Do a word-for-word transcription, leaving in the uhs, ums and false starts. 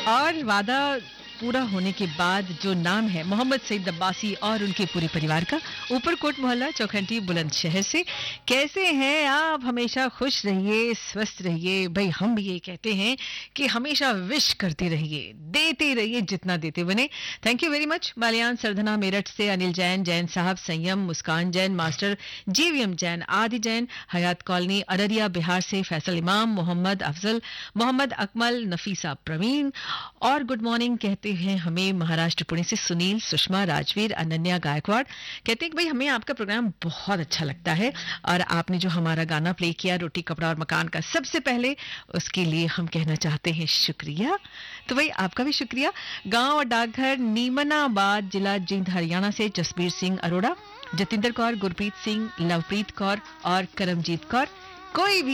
और वादा पूरा होने के बाद जो नाम है मोहम्मद सईद अब्बासी और उनके पूरे परिवार का, ऊपरकोट मोहल्ला चौखंटी बुलंदशहर से। कैसे हैं आप? हमेशा खुश रहिए, स्वस्थ रहिए। भाई हम भी ये कहते हैं कि हमेशा विश करते रहिए, देते रहिए जितना देते बने। Thank you very much. Balyan Sardhana Meerut से अनिल जैन, जैन साहब, संयम, मुस्कान जैन, मास्टर जीवीएम जैन, आदि जैन, हयात कॉलोनी अररिया बिहार से फैसल इमाम, मोहम्मद अफजल, मोहम्मद अकमल, नफीसा प्रवीण। और गुड मॉर्निंग कहते हैं हमें महाराष्ट्र पुणे से सुनील, सुषमा, राजवीर, अनन्या गायकवाड़। कहते हैं कि भाई हमें आपका प्रोग्राम बहुत अच्छा लगता है और आपने जो हमारा गाना प्ले किया रोटी कपड़ा और मकान का, सबसे पहले उसके लिए हम कहना चाहते हैं शुक्रिया। तो भाई आपका भी शुक्रिया। गांव और डाकघर नीमनाबाद, जिला जींद, हरियाणा से जसबीर सिंह अरोड़ा, जतिंदर कौर, गुरप्रीत सिंह, लवप्रीत कौर और करमजीत कौर। कोई भी